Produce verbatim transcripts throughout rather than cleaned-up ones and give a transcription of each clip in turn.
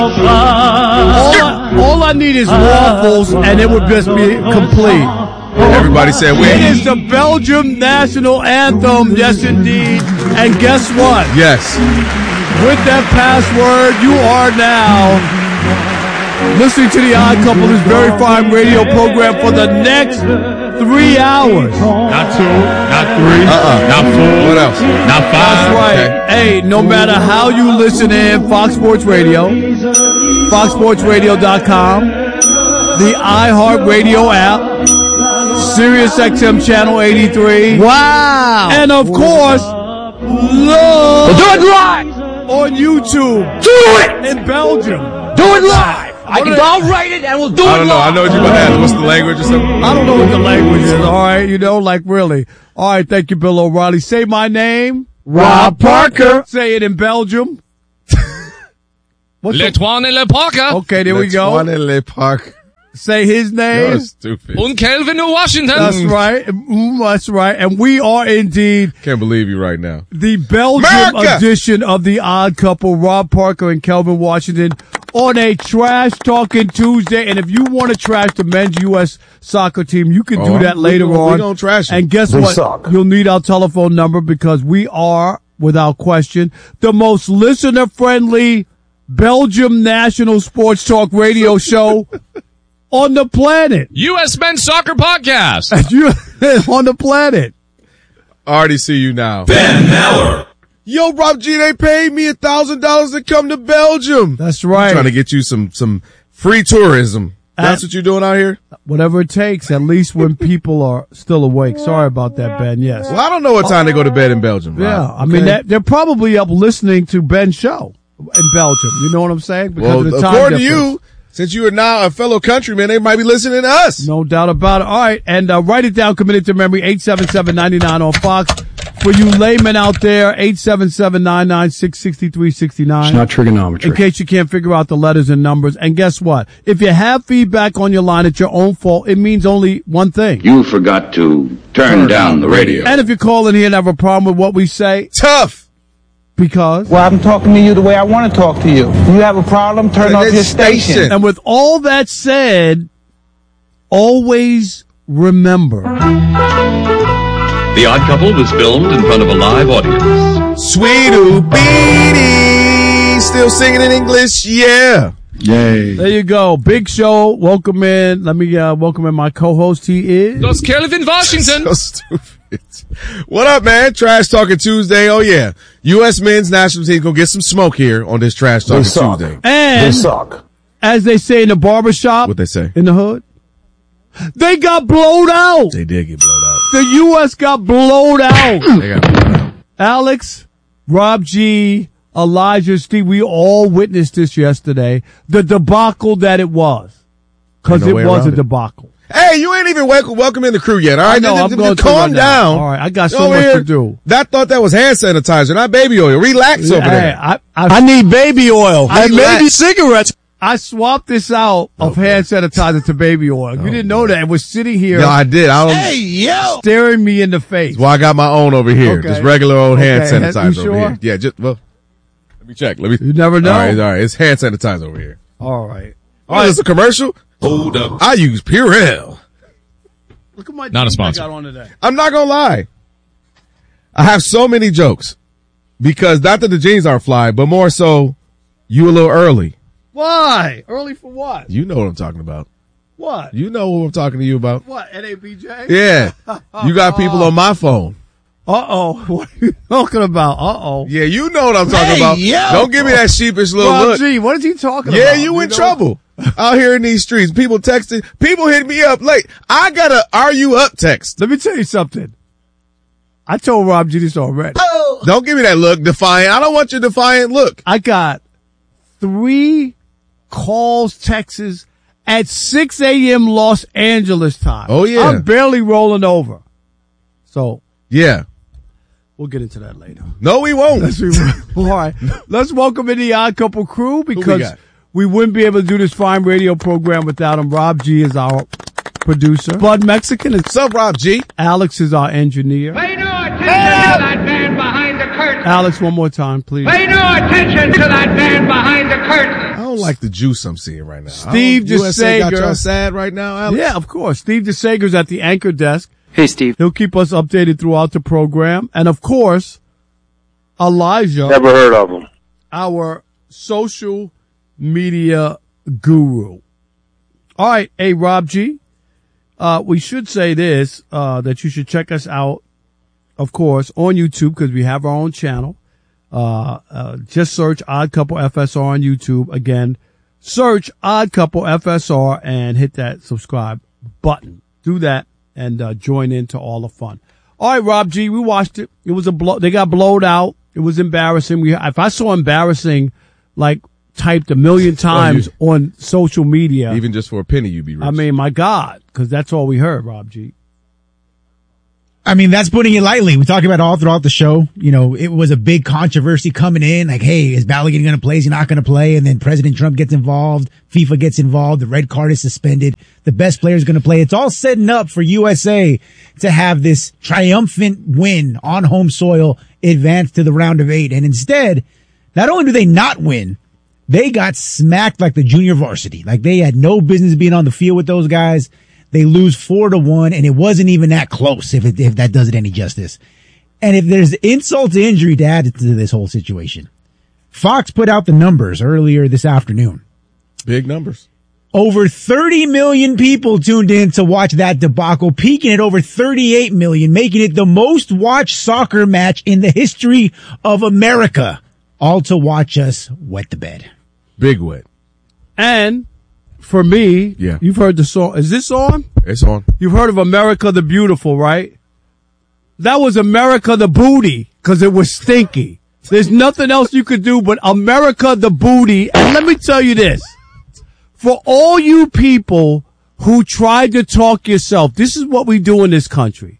All, all I need is waffles, and it would just be complete. Everybody said wait. It is the Belgium national anthem, yes indeed. And guess what? Yes. With that password, you are now listening to The Odd Couple, this very fine radio program for the next three hours. Not two, not three, uh-uh. not four. What else? Not five. That's right. Okay. Hey, no matter how you listen in, Fox Sports Radio, fox sports radio dot com, the iHeartRadio app, Sirius X M Channel eighty-three. Wow. And, of course, love. We'll do it live. On YouTube. Do it. In Belgium. Do it live. I can, I'll write it and we'll do I it don't know. live. I know what you're about to ask. What's the language or something? I don't know what the language is, all right? You know, like really. All right, thank you, Bill O'Reilly. Say my name. Rob Parker. Say it in Belgium. What's Le the- Toine et le Parker. Okay, there we go. Le Parc. Say his name. You're stupid. Und Kelvin in Washington. That's right. Mm, that's right. And we are indeed Can't believe you right now. the Belgium America! edition of The Odd Couple, Rob Parker and Kelvin Washington, on a Trash Talking Tuesday. And if you want to trash the men's U S soccer team, you can Oh, do that we later gonna- on. we gonna trash them. And guess They what? suck. You'll need our telephone number because we are, without question, the most listener-friendly Belgium national sports talk radio show on the planet. U S Men's Soccer Podcast. You on the planet. I already see you now. Ben Maller. Yo, Rob G, they paid me a thousand dollars to come to Belgium. That's right. Trying to get you some, some free tourism. That's Uh, what you're doing out here? Whatever it takes, at least when people are still awake. Sorry about that, Ben. Yes. Well, I don't know what time they go to bed in Belgium. Rob. Yeah. I mean, that, they're probably up listening to Ben's show in Belgium. You know what I'm saying? Because Well, of the time according to difference. you, since you are now a fellow countryman, they might be listening to us. No doubt about it. All right. And uh, write it down, committed to memory, eight seven seven, nine nine on Fox. For you laymen out there, eight seven seven, nine nine six, six three six nine. It's not trigonometry. In case you can't figure out the letters and numbers. And guess what? If you have feedback on your line, it's your own fault. It means only one thing. You forgot to turn down the radio. And if you call in here and have a problem with what we say, Tough. because. Well, I'm talking to you the way I want to talk to you. If you have a problem, turn off This your station. station. And with all that said, always remember. The Odd Couple was filmed in front of a live audience. Sweet Beanie. Still singing in English? Yeah. Yay. There you go. Big show. Welcome in. Let me uh, welcome in my co-host. He is. Das Kelvin Washington. So stupid. What up, man? Trash Talking Tuesday. Oh, yeah. U S men's national team gonna get some smoke here on this Trash Talking suck. Tuesday. They And suck. as they say in the barbershop, What they say? in the hood, they got blowed out. They did get blowed out. The U S got blowed out. They got blowed out. Alex, Rob G, Elijah, Steve, we all witnessed this yesterday. The debacle that it was. Because Ain't no way it was around a it. debacle. Hey, you ain't even welcome, welcome in the crew yet, all right? I know, Just- I'm just going to calm right now. down. All right, I got You so over much here, to do. That thought that was hand sanitizer, not baby oil. Relax over Hey, there. I, I, I need baby oil I and need maybe that. cigarettes. I swapped this out of hand sanitizer to baby oil. You didn't know that. It was sitting here No, I did. I don't. yo. staring me in the face. Well, I got my own over here. Okay. Just regular old hand Okay, sanitizer you over sure? here. Yeah, just, well, let me check. Let me. You never know. All right, all right. It's hand sanitizer over here. All right. Oh, it's a commercial? Hold up. I use Purell. Look at my Not a jeans I sponsor. got on today. I'm not gonna lie. I have so many jokes because not that the jeans aren't fly, but more so you a little early. Why? Early for what? You know what I'm talking about. What? You know what I'm talking to you about. What? N A B J? Yeah. You got people on my phone. Uh-oh. What are you talking about? Uh-oh. Yeah, you know what I'm talking Hey, about. yo. Don't give me that sheepish little Rob look. G, what is he talking Yeah, about? you in know? trouble out here in these streets. People texting, people hit me up late. I got a "Are you up?" text. Let me tell you something. I told Rob G this already. Don't give me that look, defiant. I don't want your defiant look. I got three calls, texts at six a.m. Los Angeles time. Oh, yeah. I'm barely rolling over. So Yeah. we'll get into that later. No, we won't. Let's be- All right. Let's welcome in the Odd Couple crew because got? we wouldn't be able to do this fine radio program without him. Rob G is our producer. Bud Mexican is What's up, Rob G? Alex is our engineer. Pay no attention to that man behind the curtain. Alex, one more time, please. Pay no attention to that man behind the curtain. I don't like the juice I'm seeing right now. Steve U S A got DeSager. y'all sad right now, Alex? Yeah, of course. Steve DeSager's at the anchor desk. Hey, Steve. He'll keep us updated throughout the program. And, of course, Elijah. Never heard of him. Our social media guru. All right, hey, Rob G. Uh, we should say this, uh, that you should check us out, of course, on YouTube because we have our own channel. Uh, uh, just search Odd Couple F S R on YouTube. Again, search Odd Couple F S R and hit that subscribe button. Do that and, uh, join into all the fun. All right, Rob G, we watched it. It was a blow. They got blowed out. It was embarrassing. We, if I saw embarrassing, like, typed a million times oh, you, on social media. Even just for a penny, you'd be rich. I mean, my God, because that's all we heard, Rob G. I mean, that's putting it lightly. We talked about it all throughout the show. You know, it was a big controversy coming in. Like, hey, is Balogun going to play? Is he not going to play? And then President Trump gets involved. FIFA gets involved. The red card is suspended. The best player is going to play. It's all setting up for U S A to have this triumphant win on home soil, advance to the round of eight. And instead, not only do they not win, they got smacked like the junior varsity. Like they had no business being on the field with those guys. They lose four to one, and it wasn't even that close, if it, if that does it any justice. And if there's insult to injury to add to this whole situation, Fox put out the numbers earlier this afternoon. Big numbers. Over thirty million people tuned in to watch that debacle, peaking at over thirty-eight million, making it the most watched soccer match in the history of America. All to watch us wet the bed. Big wet. And for me, yeah. You've heard the song. Is this on? It's on. You've heard of America the Beautiful, right? That was America the Booty because it was stinky. There's nothing else you could do but America the Booty. And let me tell you this. For all you people who tried to talk yourself, this is what we do in this country.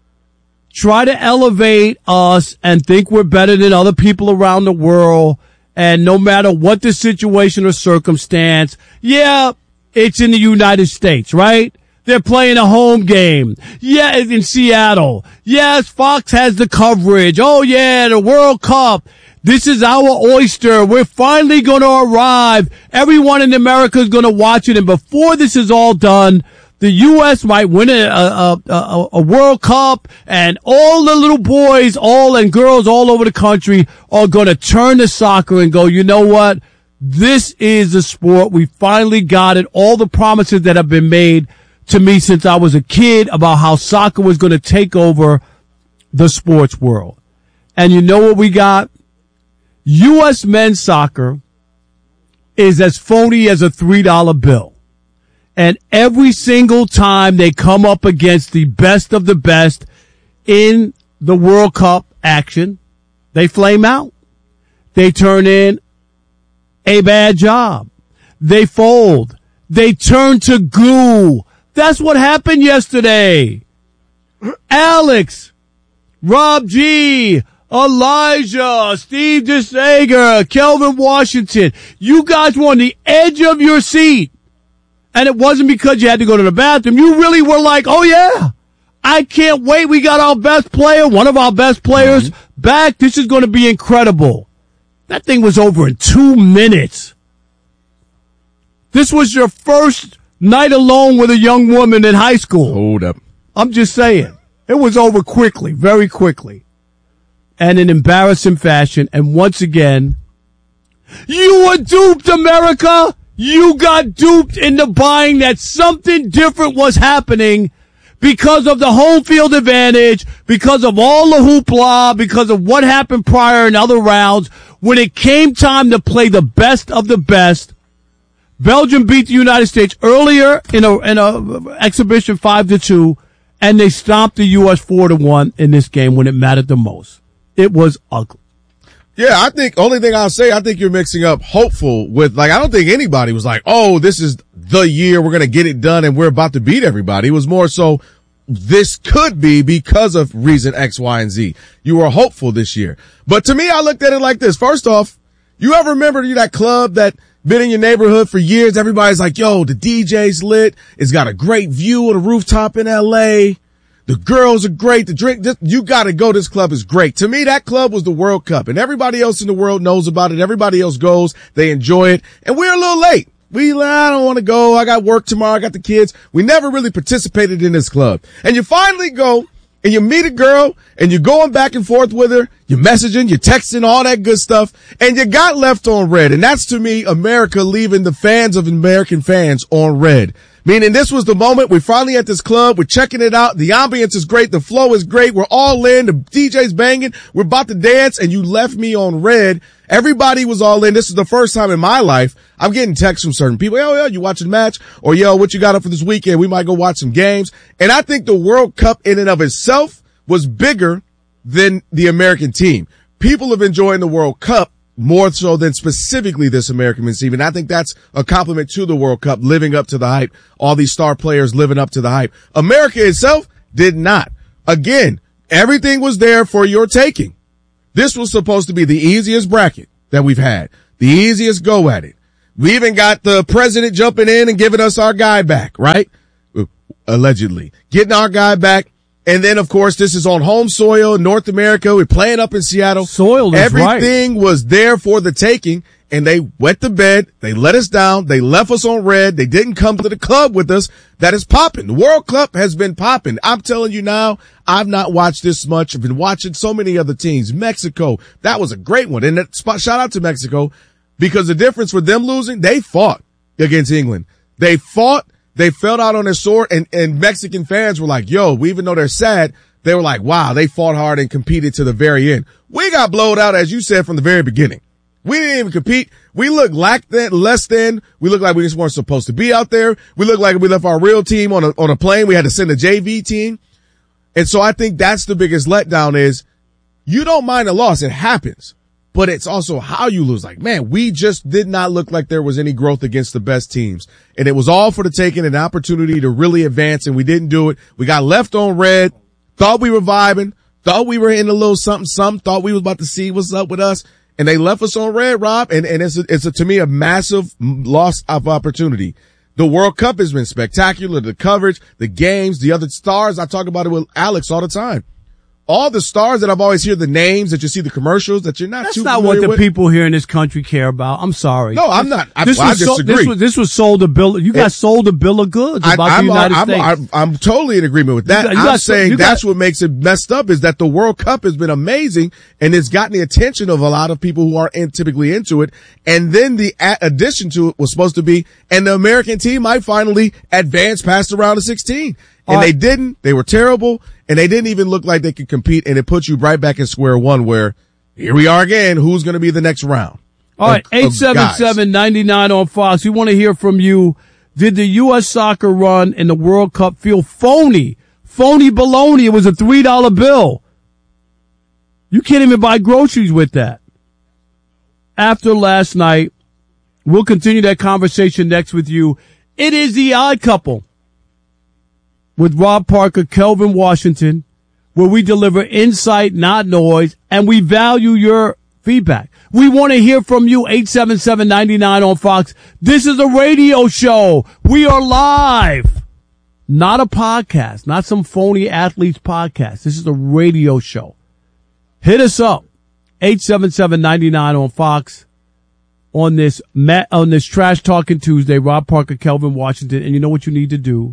Try to elevate us and think we're better than other people around the world. And no matter what the situation or circumstance, yeah, it's in the United States, right? They're playing a home game. Yeah, in Seattle. Yes, Fox has the coverage. Oh, yeah, the World Cup. This is our oyster. We're finally going to arrive. Everyone in America is going to watch it. And before this is all done, the U S might win a, a, a, a World Cup, and all the little boys, all and girls all over the country are going to turn to soccer and go, you know what? This is the sport. We finally got it. All the promises that have been made to me since I was a kid about how soccer was going to take over the sports world. And you know what we got? U S men's soccer is as phony as a three dollar bill. And every single time they come up against the best of the best in the World Cup action, they flame out. They turn in a bad job. They fold. They turn to goo. That's what happened yesterday. Alex, Rob G, Elijah, Steve DeSager, Kelvin Washington, you guys were on the edge of your seat. And it wasn't because you had to go to the bathroom. You really were like, oh, yeah, I can't wait. We got our best player, one of our best players mm-hmm. back. This is going to be incredible. That thing was over in two minutes. This was your first night alone with a young woman in high school. Hold up. I'm just saying. It was over quickly, very quickly. And in embarrassing fashion. And once again, you were duped, America. You got duped into buying that something different was happening because of the home field advantage, because of all the hoopla, because of what happened prior in other rounds. When it came time to play the best of the best, Belgium beat the United States earlier in a in a exhibition five to two, and they stomped the U S four to one in this game when it mattered the most. It was ugly. Yeah, I think, only thing I'll say, I think you're mixing up hopeful with, like, I don't think anybody was like, oh, this is the year we're going to get it done and we're about to beat everybody. It was more so, this could be because of reason X, Y, and Z. You were hopeful this year. But to me, I looked at it like this. First off, you ever remember that club that been in your neighborhood for years? Everybody's like, yo, the D J's lit. It's got a great view of the rooftop in L A. The girls are great. The drink, this, you got to go. This club is great. To me, that club was the World Cup, and everybody else in the world knows about it. Everybody else goes. They enjoy it, and we're a little late. We, I don't want to go. I got work tomorrow. I got the kids. We never really participated in this club. And you finally go and you meet a girl and you're going back and forth with her. You're messaging, you're texting, all that good stuff. And you got left on red. And that's to me, America leaving the fans of American fans on red. Meaning this was the moment. We're finally at this club. We're checking it out. The ambience is great. The flow is great. We're all in. The D J's banging. We're about to dance and you left me on red. Everybody was all in. This is the first time in my life I'm getting texts from certain people. Yo, yo, you watching the match? Or yo, what you got up for this weekend? We might go watch some games. And I think the World Cup in and of itself was bigger than the American team. People have enjoyed the World Cup more so than specifically this American men's team. And I think that's a compliment to the World Cup, living up to the hype. All these star players living up to the hype. America itself did not. Again, everything was there for your taking. This was supposed to be the easiest bracket that we've had, the easiest go at it. We even got the president jumping in and giving us our guy back, right? Allegedly getting our guy back. And then, of course, this is on home soil, North America. We're playing up in Seattle. Soil is Everything right. was there for the taking, and they wet the bed. They let us down. They left us on red. They didn't come to the club with us. That is popping. The World Cup has been popping. I'm telling you now, I've not watched this much. I've been watching so many other teams. Mexico, that was a great one. And that spot, shout out to Mexico, because the difference for them losing, they fought against England. They fought. They fell out on their sword, and, and Mexican fans were like, yo, even though they're sad, they were like, wow, they fought hard and competed to the very end. We got blowed out, as you said, from the very beginning. We didn't even compete. We looked like that, less than. We looked like we just weren't supposed to be out there. We looked like we left our real team on a, on a plane. We had to send a J V team. And so I think that's the biggest letdown is you don't mind a loss. It happens. But it's also how you lose. Like, man, we just did not look like there was any growth against the best teams. And it was all for the taking, an opportunity to really advance, and we didn't do it. We got left on red, thought we were vibing, thought we were in a little something, something, thought we was about to see what's up with us. And they left us on red, Rob. And, and it's, a, it's a, to me, a massive loss of opportunity. The World Cup has been spectacular. The coverage, the games, the other stars. I talk about it with Alex all the time. All the stars that I've always heard the names, that you see the commercials, that you're not That's too not what the with. people here in this country care about. I'm sorry. No, I'm not. I, this I was disagree. So, this, was, this was sold a bill. You got it, sold a bill of goods about I, I'm, the United I'm, States. I'm, I'm, I'm totally in agreement with that. You got, you I'm got, saying got, that's what makes it messed up is that the World Cup has been amazing and it's gotten the attention of a lot of people who aren't in, typically into it. And then the addition to it was supposed to be, and the American team might finally advance past the round of sixteen. And right. They didn't. They were terrible. And they didn't even look like they could compete. And it puts you right back in square one where here we are again. Who's going to be the next round? All right. eight seven seven, nine nine on Fox. We want to hear from you. Did the U S soccer run in the World Cup feel phony? Phony baloney. It was a three dollar bill. You can't even buy groceries with that. After last night, we'll continue that conversation next with you. It is the Odd Couple with Rob Parker, Kelvin Washington, where we deliver insight, not noise, and we value your feedback. We want to hear from you, eight seven seven, nine nine on Fox. This is a radio show. We are live. Not a podcast, not some phony athletes podcast. This is a radio show. Hit us up, eight seven seven, nine nine on Fox on this, on this Trash Talking Tuesday. Rob Parker, Kelvin Washington, and you know what you need to do?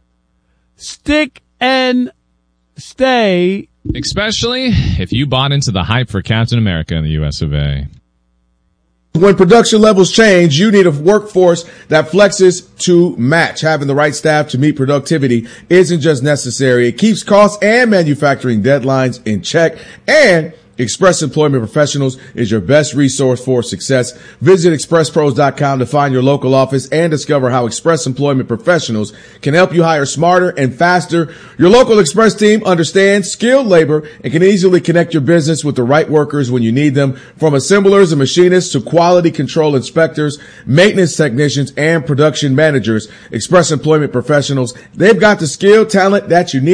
Stick and stay. Especially if you bought into the hype for Captain America in the U S of A. When production levels change, you need a workforce that flexes to match. Having the right staff to meet productivity isn't just necessary. It keeps costs and manufacturing deadlines in check. And Express Employment Professionals is your best resource for success. Visit express pros dot com to find your local office and discover how Express Employment Professionals can help you hire smarter and faster. Your local Express team understands skilled labor and can easily connect your business with the right workers when you need them. From assemblers and machinists to quality control inspectors, maintenance technicians, and production managers, Express Employment Professionals, they've got the skill, talent that you need.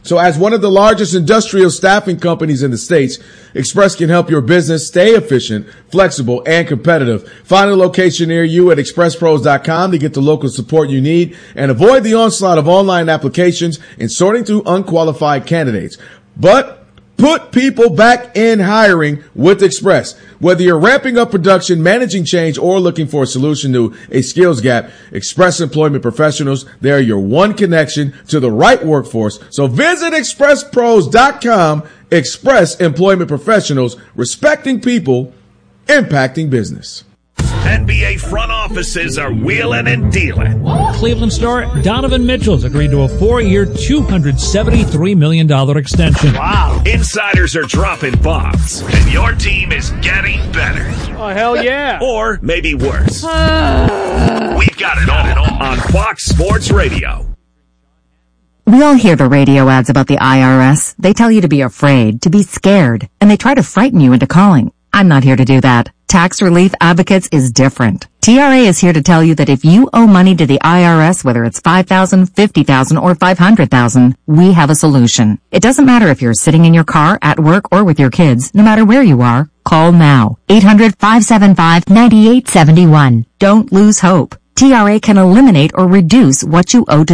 So as one of the largest industrial staffing companies in the States, Express can help your business stay efficient, flexible, and competitive. Find a location near you at express pros dot com to get the local support you need and avoid the onslaught of online applications and sorting through unqualified candidates. But put people back in hiring with Express. Whether you're ramping up production, managing change, or looking for a solution to a skills gap, Express Employment Professionals, they're your one connection to the right workforce. So visit express pros dot com. Express Employment Professionals, respecting people, impacting business. N B A front offices are wheeling and dealing. Cleveland star Donovan Mitchell's agreed to a four-year, two hundred seventy-three million dollars extension. Wow. Insiders are dropping bombs, and your team is getting better. Oh, hell yeah. Or maybe worse. We've got it all on Fox Sports Radio. We all hear the radio ads about the I R S. They tell you to be afraid, to be scared, and they try to frighten you into calling. I'm not here to do that. Tax Relief Advocates is different. T R A is here to tell you that if you owe money to the I R S, whether it's five thousand dollars, fifty thousand dollars, or five hundred thousand dollars, we have a solution. It doesn't matter if you're sitting in your car, at work, or with your kids. No matter where you are, call now. eight hundred, five seven five, nine eight seven one. Don't lose hope. T R A can eliminate or reduce what you owe to